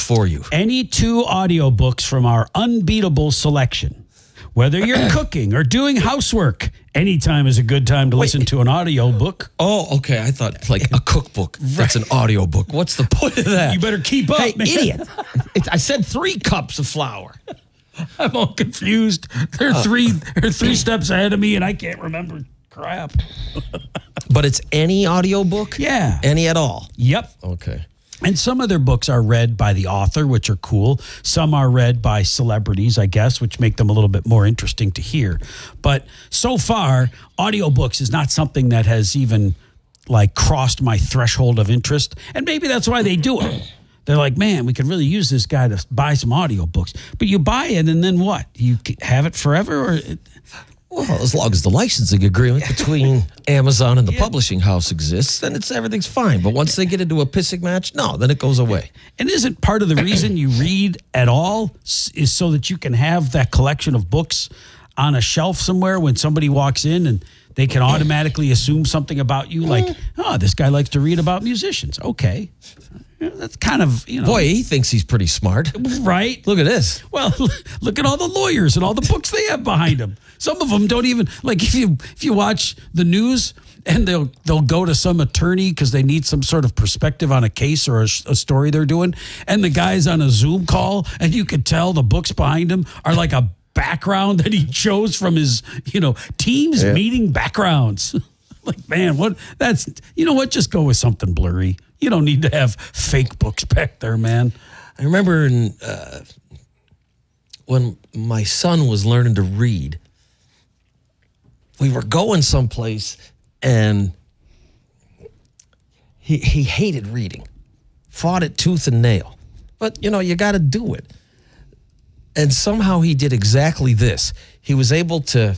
for you. Any two audiobooks from our unbeatable selection. Whether you're cooking or doing housework, anytime is a good time to listen to an audiobook. Oh, okay. I thought like a cookbook. That's an audiobook. What's the point of that? You better keep up, man. Idiot. I said 3 cups of flour. I'm all confused. They're three steps ahead of me, and I can't remember crap. But it's any audiobook? Yeah. Any at all? Yep. Okay. And some of their books are read by the author, which are cool. Some are read by celebrities, I guess, which make them a little bit more interesting to hear. But so far, audiobooks is not something that has even like crossed my threshold of interest. And maybe that's why they do it. They're like, man, we could really use this guy to buy some audiobooks. But you buy it and then what? You have it forever? Or Well, as long as the licensing agreement between Amazon and the publishing house exists, then everything's fine. But once they get into a pissing match, no, then it goes away. And isn't part of the reason you read at all is so that you can have that collection of books on a shelf somewhere when somebody walks in and they can automatically assume something about you, like, oh, this guy likes to read about musicians. Okay. That's kind of, Boy, he thinks he's pretty smart. Right? Look at this. Well, look at all the lawyers and all the books they have behind them. Some of them don't even, like if you watch the news and they'll go to some attorney because they need some sort of perspective on a case or a story they're doing, and the guy's on a Zoom call and you could tell the books behind him are like a background that he chose from his, teams meeting backgrounds. Like, man, just go with something blurry. You don't need to have fake books back there, man. I remember when my son was learning to read, we were going someplace and he hated reading, fought it tooth and nail. But, you got to do it. And somehow he did exactly this. He was able to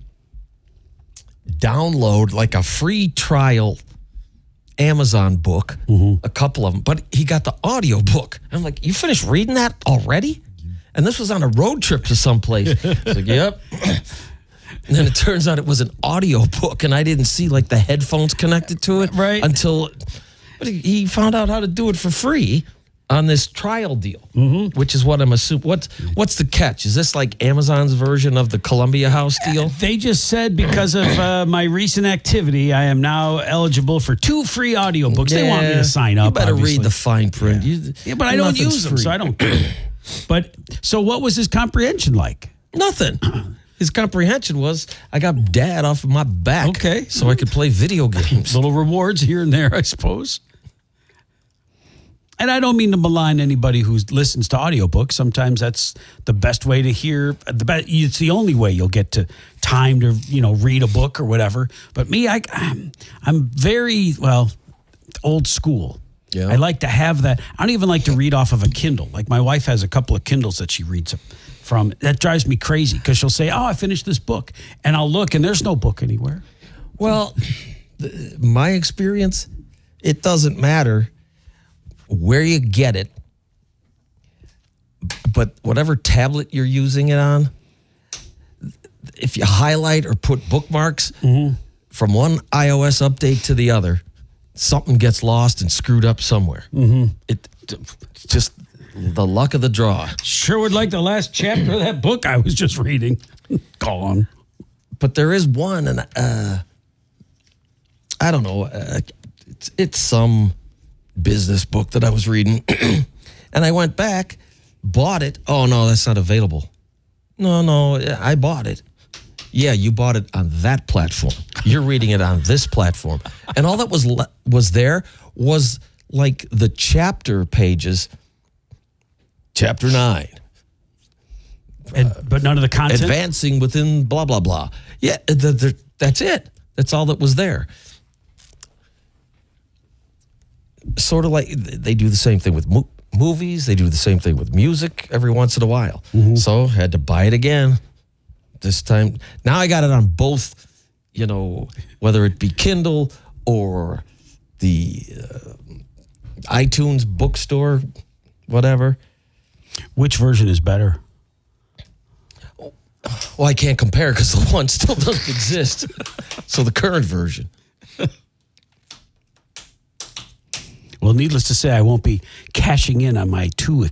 download like a free trial Amazon book, a couple of them, but he got the audio book. I'm like, you finished reading that already? And this was on a road trip to someplace. He's like, yep. And then it turns out it was an audio book, and I didn't see like the headphones connected to it but he found out how to do it for free on this trial deal, which is what I'm assuming. What's the catch? Is this like Amazon's version of the Columbia House deal? They just said because of my recent activity, I am now eligible for 2 free audiobooks. They want me to sign up. You better obviously. read the fine print. Yeah, but I don't use them, so I don't care. But so what was his comprehension like? Nothing. His comprehension was, I got Dad off of my back. Okay. So I could play video games. Little rewards here and there, I suppose. And I don't mean to malign anybody who listens to audiobooks. Sometimes that's the best way to hear. It's the only way you'll get to time to read a book or whatever. But me, I'm very old school. Yeah. I like to have that. I don't even like to read off of a Kindle. Like my wife has a couple of Kindles that she reads from. That drives me crazy because she'll say, "Oh, I finished this book," and I'll look and there's no book anywhere. Well, my experience, it doesn't matter where you get it, but whatever tablet you're using it on, if you highlight or put bookmarks from one iOS update to the other, something gets lost and screwed up somewhere. It's just the luck of the draw. Sure would like the last chapter of that book I was just reading. Gone. But there is one, and I don't know, it's some business book that I was reading, and I went back, bought it. Oh no, that's not available. No, I bought it. Yeah, you bought it on that platform. You're reading it on this platform, and all that was there was like the chapter pages. Chapter 9, but none of the content. Advancing within blah blah blah. Yeah, that's it. That's all that was there. Sort of like they do the same thing with movies. They do the same thing with music every once in a while. So had to buy it again. This time, now I got it on both, whether it be Kindle or the iTunes bookstore, whatever. Which version is better? Well, I can't compare because the one still doesn't exist. So the current version. Well, needless to say, I won't be cashing in on my 2